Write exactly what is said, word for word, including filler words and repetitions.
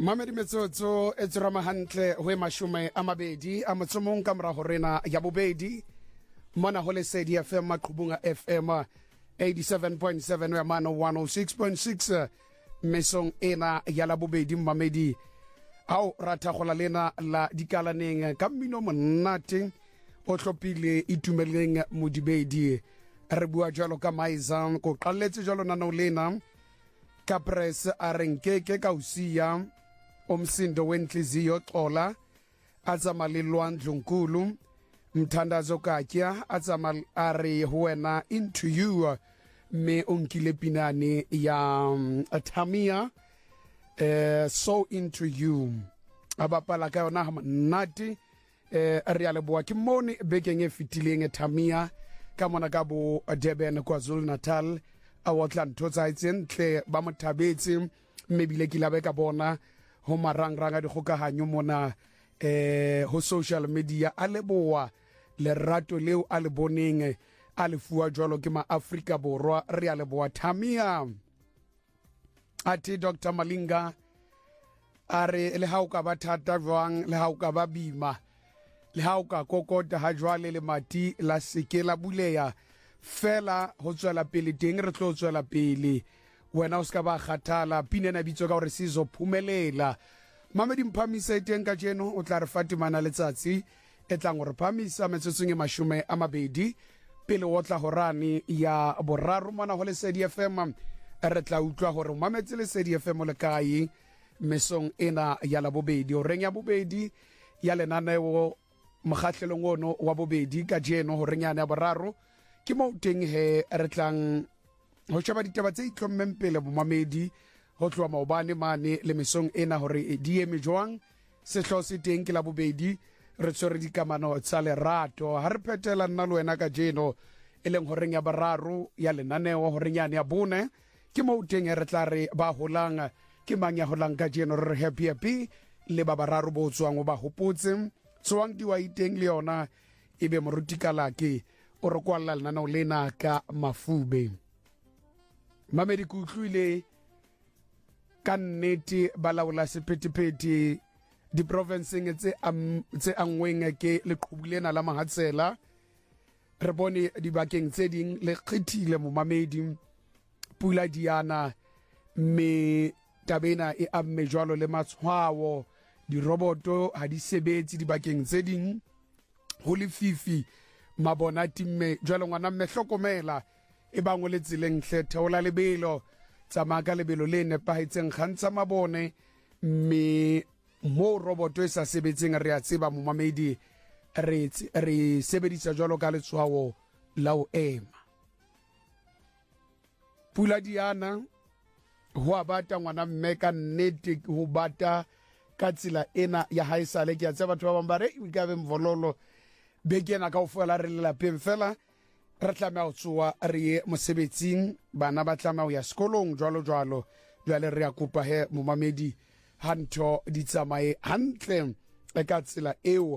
Mamedi metsotso e tsrama hantle ho mashume a mabedi a motsomong ka mora horena ya bobedi mona ho Lesedi F M Maqhubunga F M eighty-seven point seven ya mano one oh six point six mesong ena ya la bobedi Mamedi au rata gola lena la dikalaneng ka mmino monate o tlopile itumeleng modibedi re bua jalo ka Maizan ko qalletse jalo nana lena ka press a renkeke ka usia omsindo wenhliziyo xola atsama lilwandlu nkulu mthandazo katya atsama ari huena into you me onkile pinane ya um, Tamia uh, so into you abapala ka yona nati uh, re le boa ke moni bekeng e fitileng Tamia ka mona ka bo Durban KwaZulu Natal a wotland totsa itsentle ba mothabetse mebile ke labe ka bona ho marangranga di kgokahanyo mona eh ho social media a leboa le rato leo a le boneng a le fuwa jwalo ke ma Afrika borwa re a leboa Tamia ati Doctor Malinga are le ha o ka ba thata jwang le ha o ka ba bima le ha o ka kokota ha jwale le mati la sekela buleya fela ho tswela pele teng re tlo tswela pele wena o ska ba khathala pinena bitso ka hore sizo phumelela Mamedi mphamisa teng ka jeno o tla re Fatima na letsatsi e tlang gore phamisa metsotsong e mashume a mabedi pele o tla horane ya boraro mona ho Lesedi F M re tla utlwa hore mametse Lesedi F M le kae mesong ena ya la bobedi o reng ya bobedi ya lenaneo mokgahlelong ono wa bobedi ka jeno ho reng ya boraro ke mo teng he re tlang ho sheba ditaba tse itlhommeng pele bo Mamedi ho tloa maobane mane le mesong ena hore e dieme jwang se hlose teng ke la bobedi re tsore dikamano tsa lerato ha re phetela nna le wena ka jeno e leng ho reng ya boraro ya lenaneo ho reng ya bone ke mo teng re tla re ba holang ke mang ya holang ka jeno re happy happy le ba boraro bo tswang o ba hopotse tswang di wa iteng le yona ebe morutikala ke o re kwalla lenaneo lena ka Mafube Mamedi kutlwile ka nnete balaola sephethephethe di provinceng tse am tse angweng ke leqhubulena la Mahatsela re bone dibakeng tse ding le khithile mo Mamedi pula diana me tabena e amme jwalo le matshwao di roboto ha di sebetse dibakeng tse ding ho le fifi mabona timme jwalo ngwana mme hlokomela e bangwe le tseleng hle theola lebelo tsamaka lebelo le nepahetseng kgantsha mabone me mo roboto e sa sebetseng re a tseba mo Mamedi re re sebedisa jwalo ka letshwao la o ema pula diana ho abata ngwana mme ka nnete ho bata ka tsela ena ya haisale ke a tseba batho ba bang ba re e ka be mvololo bekena ka o fela re le lapeng fela re tlamea ho tsoa re ye mosebetsing bana ba tlamea ho ya sekolong jwalo jwalo jwale re a kopa he mo Mamedi ha ntho di tsamaye hantle ka tsela eo